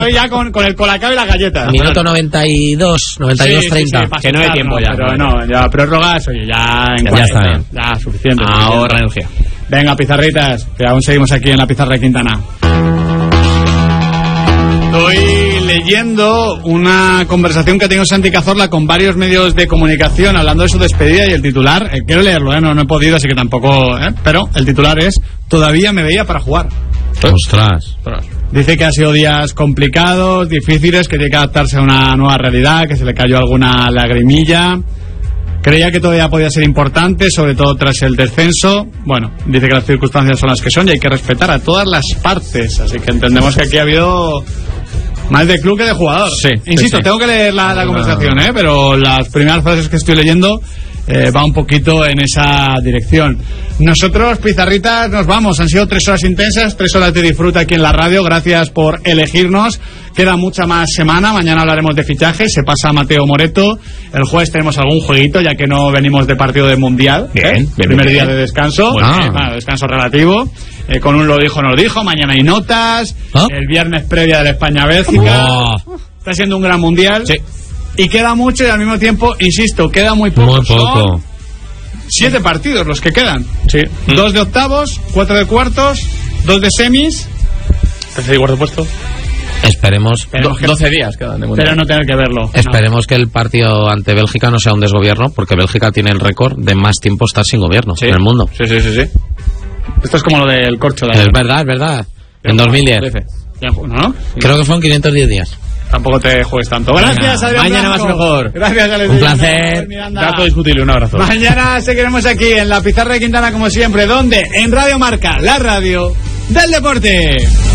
Estoy ya con el colacao y las galletas. Minuto 92, 30. Sí, que no hay tiempo ya. Pero no, ya prórrogas, oye, ya en ya está bien. Ya suficiente. Ahorra energía. Venga, pizarritas, que aún seguimos aquí en la pizarra de Quintana. Estoy leyendo una conversación que ha tenido Santi Cazorla con varios medios de comunicación hablando de su despedida y el titular, quiero leerlo, no he podido, así que tampoco, pero el titular es: todavía me veía para jugar. Ostras. Dice que ha sido días complicados, difíciles, que tiene que adaptarse a una nueva realidad, que se le cayó alguna lagrimilla. Creía que todavía podía ser importante, sobre todo tras el descenso. Bueno, dice que las circunstancias son las que son y hay que respetar a todas las partes. Así que entendemos que aquí ha habido más de club que de jugador. Sí, insisto, sí. Tengo que leer la conversación, pero las primeras frases que estoy leyendo va un poquito en esa dirección. Nosotros, pizarritas, nos vamos. Han sido 3 horas intensas, 3 horas de disfrute aquí en la radio. Gracias por elegirnos. Queda mucha más semana. Mañana hablaremos de fichajes. Se pasa Mateo Moreto. El jueves tenemos algún jueguito, ya que no venimos de partido de mundial. Bien, Primer día de descanso. Bueno, descanso relativo. Con un lo dijo, no lo dijo. Mañana hay notas. El viernes previa de la España-Bélgica. Está siendo un gran mundial. Sí. Y queda mucho y al mismo tiempo, insisto, queda muy poco. Muy poco. Son 7 partidos los que quedan. Sí. 2 de octavos, 4 de cuartos, 2 de semis. Tercer y cuarto puesto. Esperemos 12 días quedan de mundial. Pero no tener que verlo. Esperemos que el partido ante Bélgica no sea un desgobierno, porque Bélgica tiene el récord de más tiempo estar sin gobierno en el mundo. Sí. Esto es como lo del corcho de Es verdad. En 2010. ¿No? Creo que fueron 510 días. Tampoco te juegues tanto. Gracias, Adrián mañana Blanco. más mejor. Gracias, Alex. Un placer. Dato discutible, un abrazo. Mañana seguiremos aquí en la pizarra de Quintana como siempre. ¿Dónde? En Radio Marca, la radio del deporte.